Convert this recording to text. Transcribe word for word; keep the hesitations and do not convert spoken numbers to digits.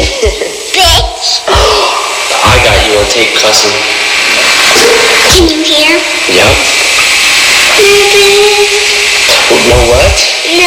Bitch. I got you on tape, cousin. Can you hear? Yep. No, bitch. No what?